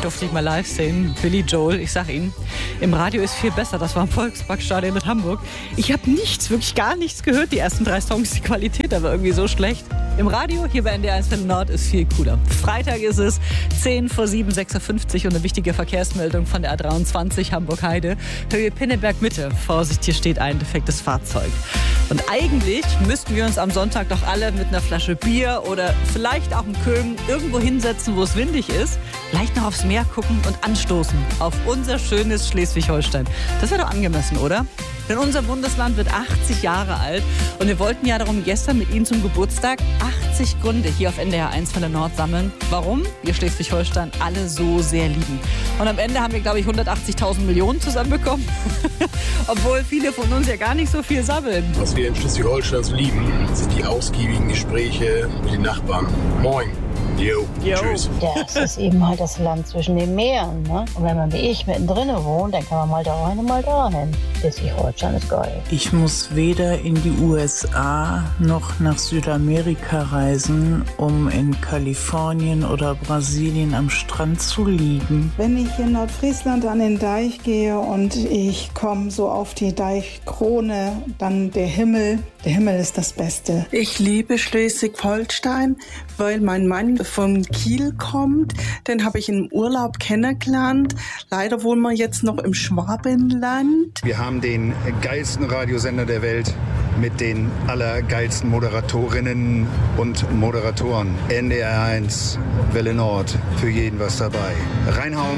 durfte ich mal live sehen. Billy Joel, ich sag Ihnen, im Radio ist viel besser. Das war im Volksparkstadion in Hamburg. Ich habe wirklich gar nichts gehört. Die ersten 3 Songs, die Qualität aber irgendwie so schlecht. Im Radio, hier bei NDR 1 Nord, ist viel cooler. Freitag ist es 10 vor 7, 6.50 Uhr und eine wichtige Verkehrsmeldung von der A23 Hamburg-Heide. Höhe Pinneberg Mitte. Vorsicht, hier steht ein defektes Fahrzeug. Und eigentlich müssten wir uns am Sonntag doch alle mit einer Flasche Bier oder vielleicht auch einem Köhm irgendwo hinsetzen, wo es windig ist, vielleicht noch aufs Meer gucken und anstoßen auf unser schönes Schleswig-Holstein. Das wäre doch angemessen, oder? Denn unser Bundesland wird 80 Jahre alt und wir wollten ja darum gestern mit Ihnen zum Geburtstag 80 Gründe hier auf NDR 1 von der Nord sammeln, warum wir Schleswig-Holstein alle so sehr lieben. Und am Ende haben wir, glaube ich, 180.000 Millionen zusammenbekommen, obwohl viele von uns ja gar nicht so viel sammeln. Was wir in Schleswig-Holstein so lieben, sind die ausgiebigen Gespräche mit den Nachbarn. Moin. Jo. Tschüss. Ja, es ist eben halt das Land zwischen den Meeren. Ne? Und wenn man wie ich mittendrin wohnt, dann kann man mal da rein und mal dahin. Schleswig-Holstein ist geil. Ich muss weder in die USA noch nach Südamerika reisen, um in Kalifornien oder Brasilien am Strand zu liegen. Wenn ich in Nordfriesland an den Deich gehe und ich komme so auf die Deichkrone, dann der Himmel ist das Beste. Ich liebe Schleswig-Holstein, weil mein Mann von Kiel kommt. Den habe ich im Urlaub kennengelernt. Leider wohnen wir jetzt noch im Schwabenland. Wir haben den geilsten Radiosender der Welt mit den allergeilsten Moderatorinnen und Moderatoren. NDR 1, Welle Nord, für jeden was dabei. Reinhauen.